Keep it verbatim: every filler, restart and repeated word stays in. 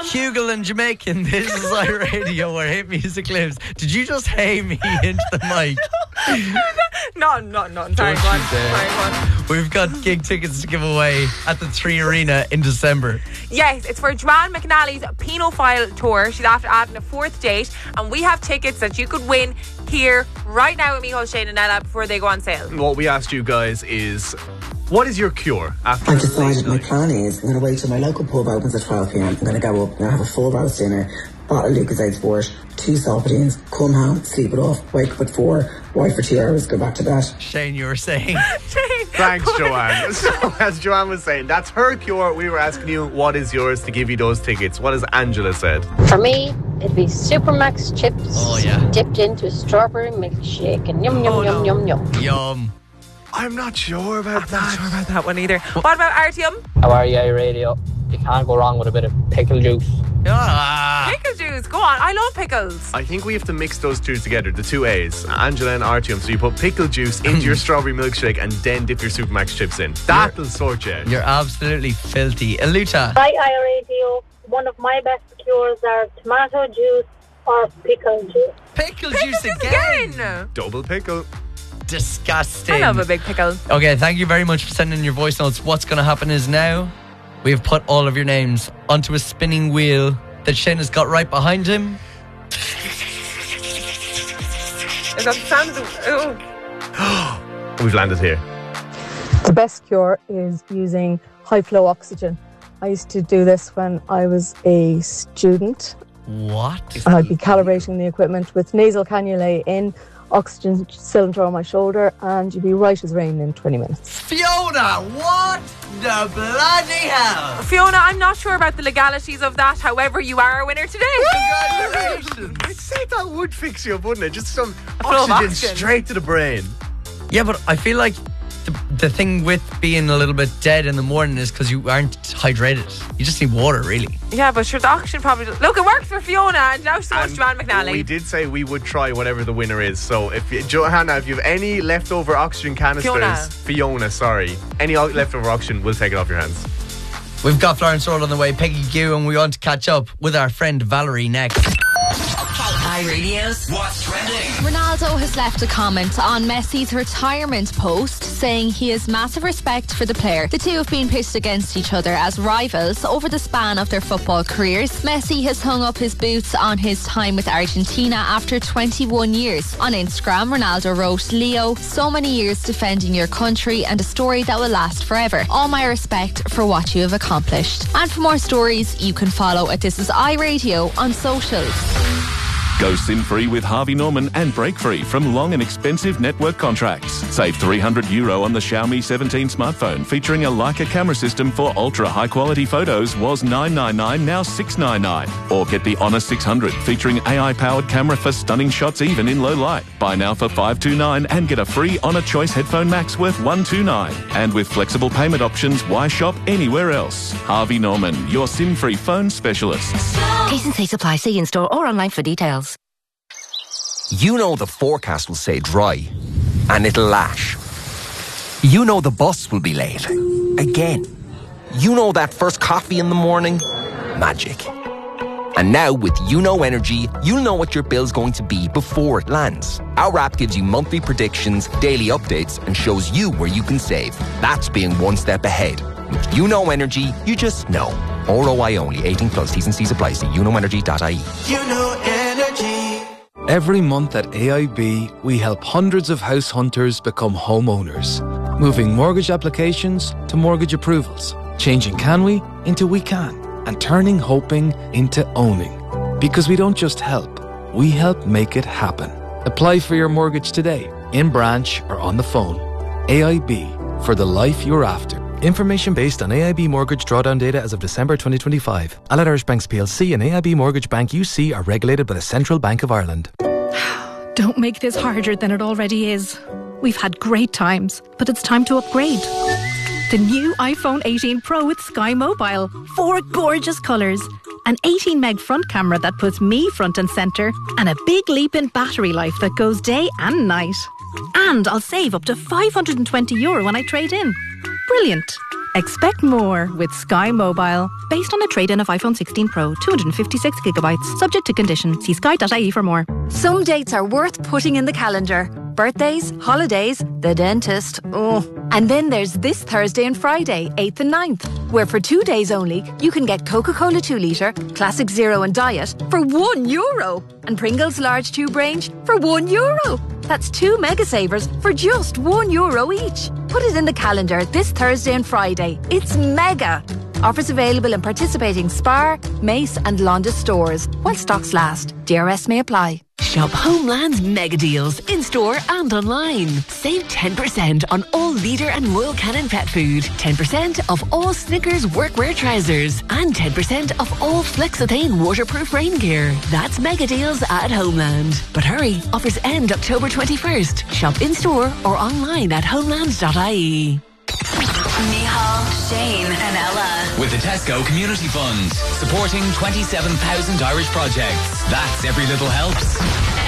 Kugel and Jamaican. This is iRadio where hit music lives. Did you just hey me into the mic? No, no, no. Sorry, go on. Sorry, go on. We've got gig tickets to give away at the Three Arena in December. Yes, it's for Joanne McNally's Penophile Tour. She's after adding a fourth date, and we have tickets that you could win here right now with Micheál, Shane and Ella before they go on sale. What we asked you guys is, what is your cure after? I've decided my plan is I'm going to wait till my local pub opens at twelve p.m. I'm going to go up, I'm going to have a full roast dinner, bottle of Lucozade Sport, two Solpadeines, come home, sleep it off, wake up at four, wife for two hours, go back to bed. Shane, you were saying. Thanks, Joanne. So, as Joanne was saying, that's her cure. We were asking you, what is yours to give you those tickets? What has Angela said? For me, it'd be Supermax chips oh, yeah. dipped into a strawberry milkshake and yum, yum, oh, yum, no. yum, yum. Yum. I'm not sure about I'm that. not sure about that one either. What about Artyom? How are you, iRadio? You can't go wrong with a bit of pickle juice. Ah. Pickle juice, go on. I love pickles. I think we have to mix those two together, the two A's, Angela and Artyom. So you put pickle juice into your strawberry milkshake and then dip your Supermax chips in. That'll you're, sort you out. You're absolutely filthy. Aluta. Hi, iRadio. One of my best cures are tomato juice or pickle juice. Pickle, pickle juice, juice again. again. Double pickle. Disgusting. I love a big pickle. Okay, thank you very much for sending in your voice notes. What's going to happen is now we have put all of your names onto a spinning wheel that Shane has got right behind him. Is that the sound of the... Oh. We've landed here. The best cure is using high flow oxygen. I used to do this when I was a student. What? I'd be calibrating the equipment with nasal cannulae in, oxygen cylinder on my shoulder, and you'd be right as rain in twenty minutes. Fiona, what the bloody hell? Fiona, I'm not sure about the legalities of that. However, you are a winner today. Congratulations. I'd say that would fix you up, wouldn't it? Just some flow of oxygen, oxygen straight to the brain. Yeah, but I feel like the, the thing with being a little bit dead in the morning is because you aren't hydrated. You just need water, really. Yeah, but sure, the oxygen probably... Look, it worked for Fiona, and now so much Joanne McNally. We did say we would try whatever the winner is. So, if you, Johanna, if you have any leftover oxygen canisters... Fiona. Fiona, sorry. Any leftover oxygen, we'll take it off your hands. We've got Florence Roll on the way, Peggy Q, and we want to catch up with our friend Valerie next. iRadio's What's Trending. Ronaldo has left a comment on Messi's retirement post saying he has massive respect for the player. The two have been pitched against each other as rivals over the span of their football careers. Messi has hung up his boots on his time with Argentina after twenty-one years. On Instagram, Ronaldo wrote, "Leo, so many years defending your country and a story that will last forever. All my respect for what you have accomplished." And for more stories, you can follow at This Is iRadio on socials. Go sin-free with Harvey Norman and break-free from long and expensive network contracts. Save three hundred euro on the Xiaomi seventeen smartphone featuring a Leica camera system for ultra-high-quality photos was nine ninety-nine, now six ninety-nine. Or get the Honor six hundred featuring A I-powered camera for stunning shots even in low light. Buy now for five twenty-nine and get a free Honor Choice Headphone Max worth one twenty-nine. And with flexible payment options, why shop anywhere else? Harvey Norman, your sin-free phone specialist. T's and C's apply. See in-store or online for details. You know the forecast will say dry, and it'll lash. You know the bus will be late. Again. You know that first coffee in the morning? Magic. And now with You Know Energy, you'll know what your bill's going to be before it lands. Our app gives you monthly predictions, daily updates, and shows you where you can save. That's being one step ahead. With You Know Energy, you just know. R O I only, eighteen plus, T's and C's apply. See you know energy dot I E. You Know Energy. Every month at A I B, we help hundreds of house hunters become homeowners, moving mortgage applications to mortgage approvals, changing can we into we can, and turning hoping into owning. Because we don't just help, we help make it happen. Apply for your mortgage today, in branch or on the phone. A I B, for the life you're after. Information based on A I B mortgage drawdown data as of December twenty twenty-five. Allied Irish Banks P L C and A I B Mortgage Bank U C are regulated by the Central Bank of Ireland. Don't make this harder than it already is. We've had great times, but it's time to upgrade. The new iPhone eighteen Pro with Sky Mobile. Four gorgeous colours. An eighteen meg front camera that puts me front and centre. And a big leap in battery life that goes day and night. And I'll save up to five hundred twenty euro when I trade in. Brilliant. Expect more with Sky Mobile. Based on a trade-in of iPhone sixteen Pro, two hundred fifty-six gigabytes, subject to condition. See sky dot I E for more. Some dates are worth putting in the calendar. Birthdays, holidays, the dentist. Oh. And then there's this Thursday and Friday, eighth and ninth, where for two days only, you can get Coca-Cola two litre, Classic Zero and Diet for one euro. And Pringles large tube range for one euro. That's two mega savers for just one euro each. Put it in the calendar this Thursday and Friday. It's mega. Offers available in participating Spar, Mace and Londis stores while stocks last. D R S may apply. Shop Homeland's mega deals in store and online. Save ten percent on all Leader and Royal Canin pet food, ten percent off all Snickers workwear trousers, and ten percent off all Flexithane waterproof rain gear. That's mega deals at Homeland. But hurry, offers end October twenty-first. Shop in store or online at homeland dot I E. Micheál, Shane and Ella. With the Tesco Community Fund, supporting twenty-seven thousand Irish projects. That's Every Little Helps.